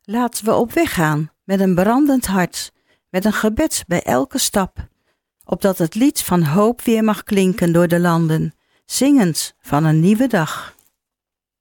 Laten we op weg gaan met een brandend hart, met een gebed bij elke stap, opdat het lied van hoop weer mag klinken door de landen, zingend van een nieuwe dag.